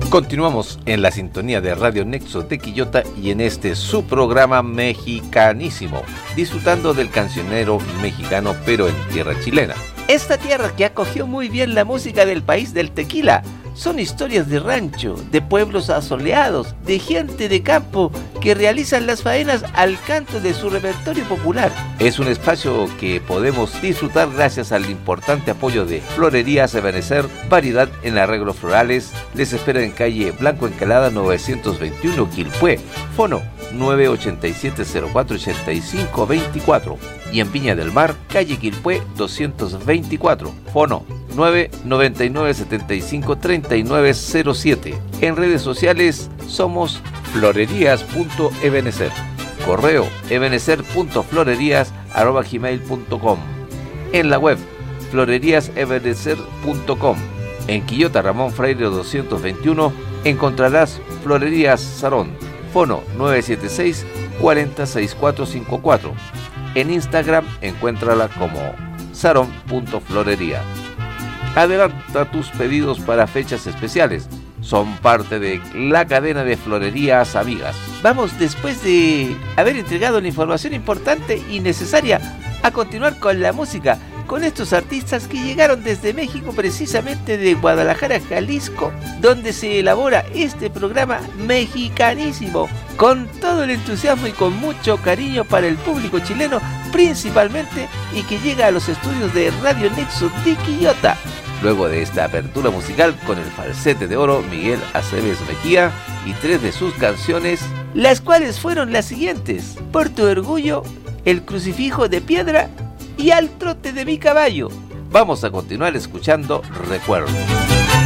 Continuamos en la sintonía de Radio Nexo de Quillota y en este su programa mexicanísimo, disfrutando del cancionero mexicano pero en tierra chilena. Esta tierra que acogió muy bien la música del país del tequila. Son historias de rancho, de pueblos asoleados, de gente de campo que realizan las faenas al canto de su repertorio popular. Es un espacio que podemos disfrutar gracias al importante apoyo de Florerías Ebenecer, variedad en arreglos florales. Les espera en calle Blanco Encalada 921 Quilpué, fono 987-048524, y en Viña del Mar, calle Quilpué 224, fono 999-753907. En redes sociales somos florerías.ebenecer. Correo ebenecer.florerías@gmail.com. En la web floreríasebenecer.com. En Quillota Ramón Freire 221 encontrarás Florerías Sarón, fono 976-406454. En Instagram encuéntrala como sarón.florería. Adelanta tus pedidos para fechas especiales. Son parte de la cadena de Florerías Amigas. Vamos, después de haber entregado la información importante y necesaria, a continuar con la música, con estos artistas que llegaron desde México, precisamente de Guadalajara, Jalisco, donde se elabora este programa mexicanísimo, con todo el entusiasmo y con mucho cariño para el público chileno principalmente, y que llega a los estudios de Radio Nexo de Quillota. Luego de esta apertura musical con el falsete de oro Miguel Aceves Mejía y 3 de sus canciones, las cuales fueron las siguientes: Por tu orgullo, El crucifijo de piedra y Al trote de mi caballo. Vamos a continuar escuchando Recuerdo.